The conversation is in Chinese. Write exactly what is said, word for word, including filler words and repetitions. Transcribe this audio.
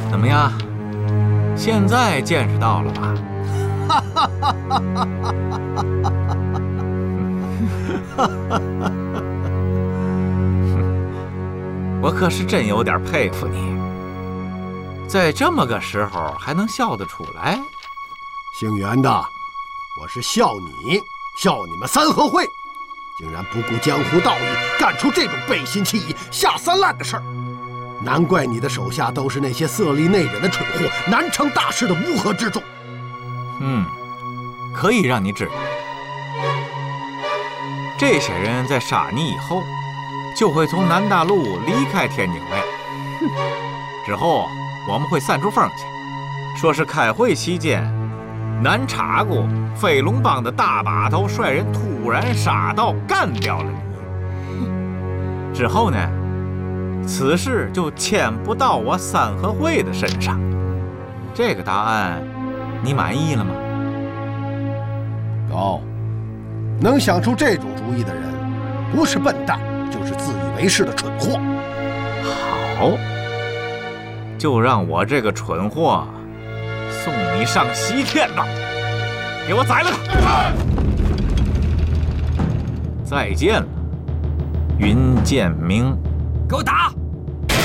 怎么样？现在见识到了吧？哈哈哈哈哈哈！我可是真有点佩服你，在这么个时候还能笑得出来。 姓袁的，我是笑你，笑你们三合会，竟然不顾江湖道义，干出这种背信弃义、下三滥的事儿。难怪你的手下都是那些色厉内荏的蠢货，难成大事的乌合之众。 嗯，可以让你知道，这些人在杀你以后，就会从南大路离开天津来。之后我们会散出风去，说是开会期间，南叉谷飞龙帮的大把头率人突然杀到，干掉了你。之后呢，此事就牵不到我三合会的身上。这个答案你满意了吗？ 高，能想出这种主意的人，不是笨蛋，就是自以为是的蠢货。 好，就让我这个蠢货送你上西天吧！给我宰了他！再见了，云剑明。 给我打！